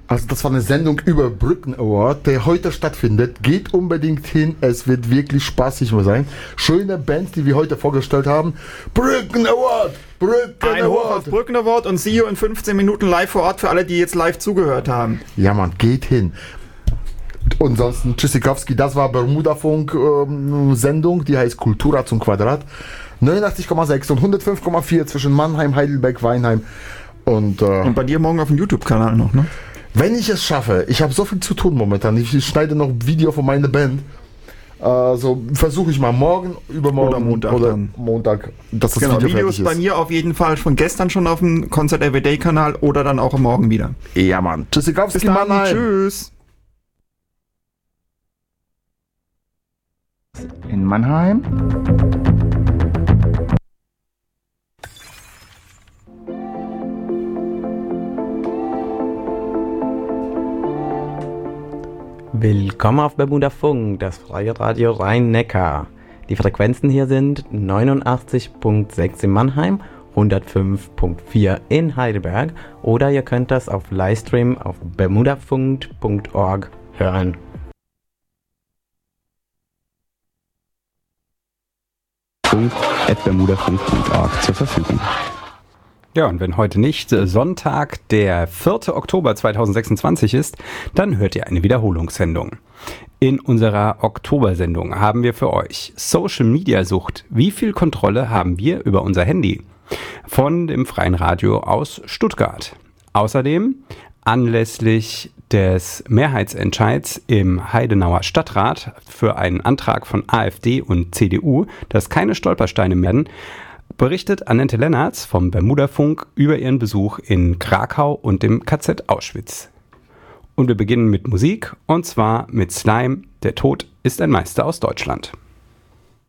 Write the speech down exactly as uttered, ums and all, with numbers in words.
Also das war eine Sendung über Brücken Award, der heute stattfindet. Geht unbedingt hin, es wird wirklich spaßig sein. Schöne Bands, die wir heute vorgestellt haben. Brücken Award! Brücken Ein Hoch auf Brücken Award und see you in fünfzehn Minuten live vor Ort für alle, die jetzt live zugehört haben. Ja Mann, geht hin. Und ansonsten Tschüssikowski, das war Bermuda-Funk ähm, Sendung, die heißt Kultura zum Quadrat. neunundachtzig Komma sechs und hundertfünf Komma vier zwischen Mannheim, Heidelberg, Weinheim. Und, äh, und bei dir morgen auf dem YouTube-Kanal noch, ne? Wenn ich es schaffe, ich habe so viel zu tun momentan, ich schneide noch Video von meiner Band, äh, so versuche ich mal morgen, übermorgen oder Montag, oder dann. Montag, dass das genau, Video Videos fertig ist. Bei mir auf jeden Fall von gestern schon auf dem Concert Everyday Kanal oder dann auch morgen wieder. Ja Mann, Tschüssikowski, Bis dann, Mannheim. Tschüss. In Mannheim. Willkommen auf Bermuda Funk, das freie Radio Rhein-Neckar. Die Frequenzen hier sind neunundachtzig Komma sechs in Mannheim, hundertfünf Komma vier in Heidelberg oder ihr könnt das auf Livestream auf bermudafunk Punkt org hören. at bermudafunk Punkt org zur Verfügung. Ja, und wenn heute nicht Sonntag, der vierte Oktober zweitausendsechsundzwanzig ist, dann hört ihr eine Wiederholungssendung. In unserer Oktobersendung haben wir für euch Social Media Sucht. Wie viel Kontrolle haben wir über unser Handy? Von dem Freien Radio aus Stuttgart. Außerdem anlässlich des Mehrheitsentscheids im Heidenauer Stadtrat für einen Antrag von AfD und C D U, dass keine Stolpersteine werden, berichtet Annette Lennartz vom Bermudafunk über ihren Besuch in Krakau und dem K Z Auschwitz. Und wir beginnen mit Musik, und zwar mit Slime, der Tod ist ein Meister aus Deutschland.